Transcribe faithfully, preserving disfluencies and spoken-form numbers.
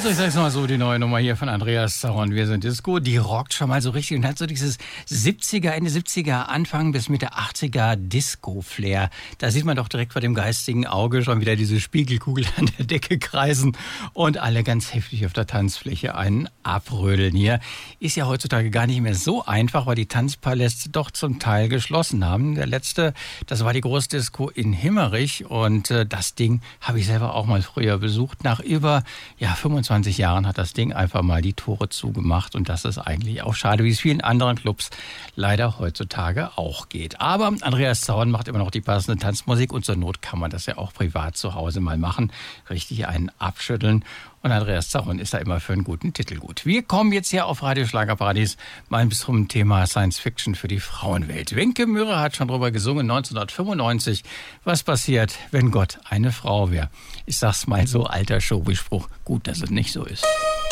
Also ich sag's mal so, die neue Nummer hier von Andreas Sauer, Wir sind Disco, die rockt schon mal so richtig und hat so dieses siebziger, Ende siebziger, Anfang bis Mitte achtziger Disco-Flair. Da sieht man doch direkt vor dem geistigen Auge schon wieder diese Spiegelkugel an der Decke kreisen und alle ganz heftig auf der Tanzfläche einen abrödeln hier. Ist ja heutzutage gar nicht mehr so einfach, weil die Tanzpaläste doch zum Teil geschlossen haben. Der letzte, das war die Großdisco in Himmerich und äh, das Ding habe ich selber auch mal früher besucht. Nach über ja, fünfundzwanzig Jahren hat das Ding einfach mal die Tore zugemacht und das ist eigentlich auch schade, wie es vielen anderen Clubs leider heutzutage auch geht. Aber Andreas Zaun macht immer noch die passende Tanzmusik und zur Not kann man das ja auch privat zu Hause mal machen, richtig einen abschütteln. Und Andreas Zaun ist da immer für einen guten Titel gut. Wir kommen jetzt hier auf Radio Schlagerparadies mal bis zum Thema Science Fiction für die Frauenwelt. Wenke Mührer hat schon drüber gesungen, neunzehnhundertfünfundneunzig. Was passiert, wenn Gott eine Frau wäre? Ich sag's mal so, alter Showbiz-Spruch. Gut, dass es nicht so ist.